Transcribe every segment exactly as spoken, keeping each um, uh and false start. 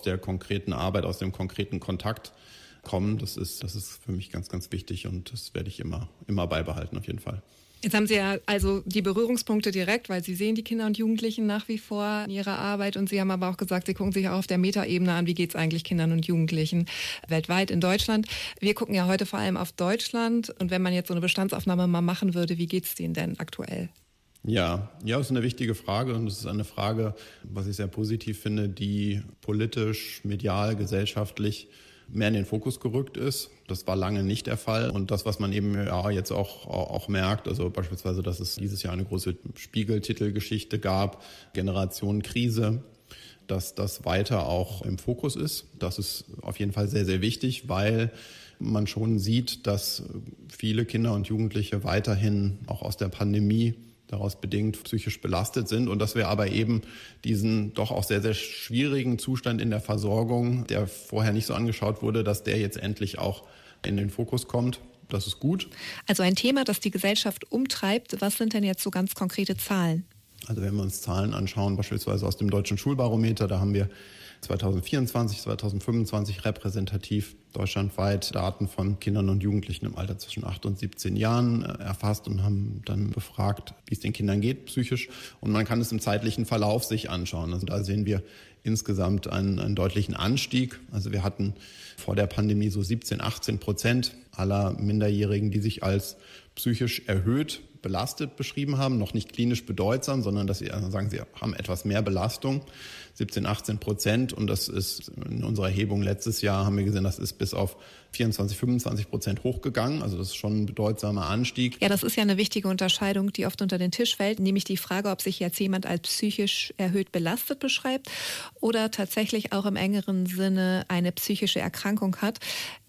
der konkreten Arbeit, aus dem konkreten Kontakt kommen. Das ist, das ist für mich ganz, ganz wichtig und das werde ich immer, immer beibehalten auf jeden Fall. Jetzt haben Sie ja also die Berührungspunkte direkt, weil Sie sehen die Kinder und Jugendlichen nach wie vor in ihrer Arbeit und Sie haben aber auch gesagt, Sie gucken sich auch auf der Metaebene an, wie geht es eigentlich Kindern und Jugendlichen weltweit in Deutschland. Wir gucken ja heute vor allem auf Deutschland und wenn man jetzt so eine Bestandsaufnahme mal machen würde, wie geht es denen denn aktuell? Ja, ja, das ist eine wichtige Frage und es ist eine Frage, was ich sehr positiv finde, die politisch, medial, gesellschaftlich mehr in den Fokus gerückt ist. Das war lange nicht der Fall. Und das, was man eben ja jetzt auch, auch merkt, also beispielsweise, dass es dieses Jahr eine große Spiegel-Titelgeschichte gab, Generation Krise, dass das weiter auch im Fokus ist. Das ist auf jeden Fall sehr, sehr wichtig, weil man schon sieht, dass viele Kinder und Jugendliche weiterhin auch aus der Pandemie daraus bedingt psychisch belastet sind und dass wir aber eben diesen doch auch sehr, sehr schwierigen Zustand in der Versorgung, der vorher nicht so angeschaut wurde, dass der jetzt endlich auch in den Fokus kommt. Das ist gut. Also ein Thema, das die Gesellschaft umtreibt. Was sind denn jetzt so ganz konkrete Zahlen? Also wenn wir uns Zahlen anschauen, beispielsweise aus dem Deutschen Schulbarometer, da haben wir zwanzig vierundzwanzig, zwanzig fünfundzwanzig repräsentativ deutschlandweit Daten von Kindern und Jugendlichen im Alter zwischen acht und siebzehn Jahren erfasst und haben dann befragt, wie es den Kindern geht psychisch. Und man kann es im zeitlichen Verlauf sich anschauen. Also da sehen wir insgesamt einen, einen deutlichen Anstieg. Also wir hatten vor der Pandemie so siebzehn, achtzehn Prozent aller Minderjährigen, die sich als psychisch erhöht belastet beschrieben haben, noch nicht klinisch bedeutsam, sondern dass sie sagen, sie haben etwas mehr Belastung, siebzehn, achtzehn Prozent. Und das ist in unserer Erhebung letztes Jahr, haben wir gesehen, das ist bis auf vierundzwanzig, fünfundzwanzig Prozent hochgegangen. Also das ist schon ein bedeutsamer Anstieg. Ja, das ist ja eine wichtige Unterscheidung, die oft unter den Tisch fällt, nämlich die Frage, ob sich jetzt jemand als psychisch erhöht belastet beschreibt oder tatsächlich auch im engeren Sinne eine psychische Erkrankung hat.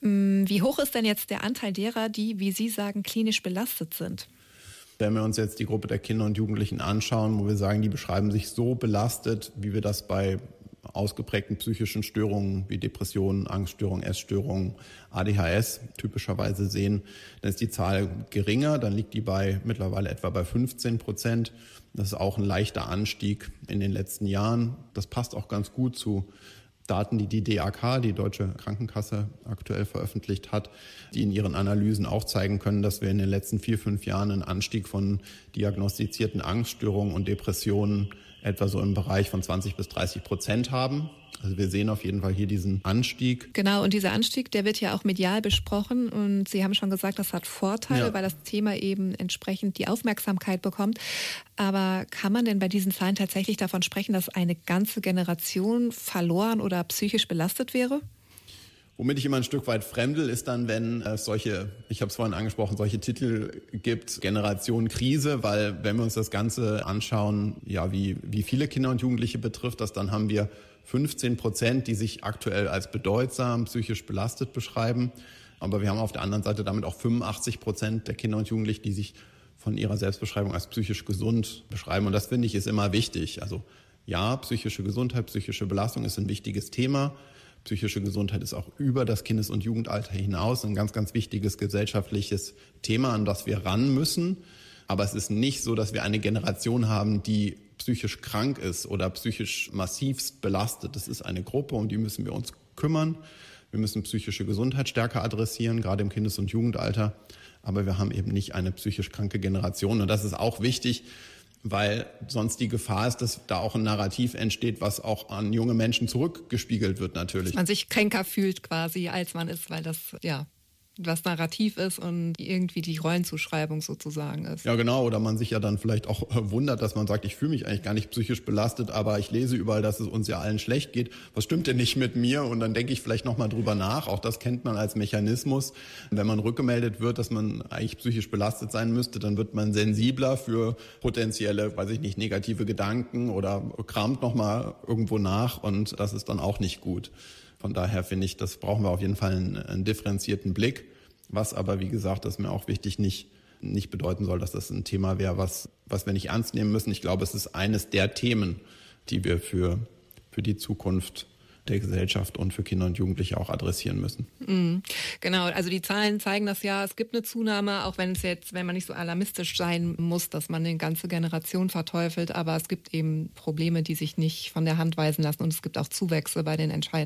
Wie hoch ist denn jetzt der Anteil derer, die, wie Sie sagen, klinisch belastet sind? Wenn wir uns jetzt die Gruppe der Kinder und Jugendlichen anschauen, wo wir sagen, die beschreiben sich so belastet, wie wir das bei ausgeprägten psychischen Störungen wie Depressionen, Angststörungen, Essstörungen, A D H S typischerweise sehen, dann ist die Zahl geringer, dann liegt die bei mittlerweile etwa bei fünfzehn Prozent. Das ist auch ein leichter Anstieg in den letzten Jahren. Das passt auch ganz gut zu Daten, die die D A K, die Deutsche Krankenkasse, aktuell veröffentlicht hat, die in ihren Analysen auch zeigen können, dass wir in den letzten vier, fünf Jahren einen Anstieg von diagnostizierten Angststörungen und Depressionen etwa so im Bereich von zwanzig bis dreißig Prozent haben. Also wir sehen auf jeden Fall hier diesen Anstieg. Genau, und dieser Anstieg, der wird ja auch medial besprochen und Sie haben schon gesagt, das hat Vorteile, ja, weil das Thema eben entsprechend die Aufmerksamkeit bekommt. Aber kann man denn bei diesen Zahlen tatsächlich davon sprechen, dass eine ganze Generation verloren oder psychisch belastet wäre? Womit ich immer ein Stück weit fremdel, ist dann, wenn es solche, ich habe es vorhin angesprochen, solche Titel gibt, Generation Krise, weil wenn wir uns das Ganze anschauen, ja, wie, wie viele Kinder und Jugendliche betrifft das, dann haben wir fünfzehn Prozent, die sich aktuell als bedeutsam, psychisch belastet beschreiben. Aber wir haben auf der anderen Seite damit auch fünfundachtzig Prozent der Kinder und Jugendlichen, die sich von ihrer Selbstbeschreibung als psychisch gesund beschreiben. Und das, finde ich, ist immer wichtig. Also ja, psychische Gesundheit, psychische Belastung ist ein wichtiges Thema. Psychische Gesundheit ist auch über das Kindes- und Jugendalter hinaus ein ganz, ganz wichtiges gesellschaftliches Thema, an das wir ran müssen. Aber es ist nicht so, dass wir eine Generation haben, die psychisch krank ist oder psychisch massivst belastet. Das ist eine Gruppe, um die müssen wir uns kümmern. Wir müssen psychische Gesundheit stärker adressieren, gerade im Kindes- und Jugendalter. Aber wir haben eben nicht eine psychisch kranke Generation. Und das ist auch wichtig, weil sonst die Gefahr ist, dass da auch ein Narrativ entsteht, was auch an junge Menschen zurückgespiegelt wird natürlich. Dass man sich kränker fühlt quasi, als man ist, weil das, ja, was Narrativ ist und irgendwie die Rollenzuschreibung sozusagen ist. Ja, genau. Oder man sich ja dann vielleicht auch wundert, dass man sagt, ich fühle mich eigentlich gar nicht psychisch belastet, aber ich lese überall, dass es uns ja allen schlecht geht. Was stimmt denn nicht mit mir? Und dann denke ich vielleicht nochmal drüber nach. Auch das kennt man als Mechanismus. Wenn man rückgemeldet wird, dass man eigentlich psychisch belastet sein müsste, dann wird man sensibler für potenzielle, weiß ich nicht, negative Gedanken oder kramt nochmal irgendwo nach. Und das ist dann auch nicht gut. Von daher finde ich, das brauchen wir auf jeden Fall einen, einen differenzierten Blick, was aber, wie gesagt, das ist mir auch wichtig, nicht, nicht bedeuten soll, dass das ein Thema wäre, was, was wir nicht ernst nehmen müssen. Ich glaube, es ist eines der Themen, die wir für, für die Zukunft der Gesellschaft und für Kinder und Jugendliche auch adressieren müssen. Mhm. Genau, also die Zahlen zeigen das ja, es gibt eine Zunahme, auch wenn es jetzt, wenn man nicht so alarmistisch sein muss, dass man eine ganze Generation verteufelt, aber es gibt eben Probleme, die sich nicht von der Hand weisen lassen und es gibt auch Zuwächse bei den Entscheidungen.